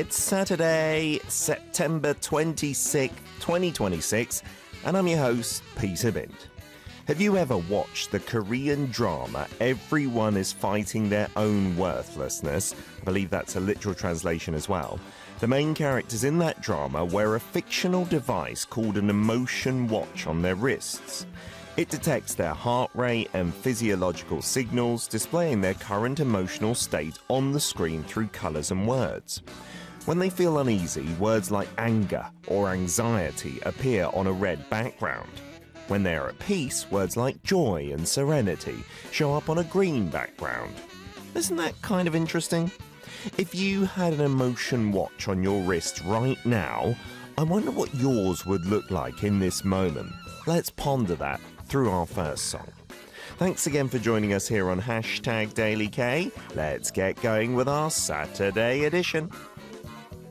It's Saturday, September 26th, 2026, and I'm your host, Peter Bint. Have you ever watched the Korean drama Everyone is Fighting Their Own Worthlessness? I believe that's a literal translation as well. The main characters in that drama wear a fictional device called an emotion watch on their wrists. It detects their heart rate and physiological signals, displaying their current emotional state on the screen through colours and words. When they feel uneasy, words like anger or anxiety appear on a red background. When they are at peace, words like joy and serenity show up on a green background. Isn't that kind of interesting? If you had an emotion watch on your wrist right now, I wonder what yours would look like in this moment. Let's ponder that through our first song. Thanks again for joining us here on #DailyK. Let's get going with our Saturday edition.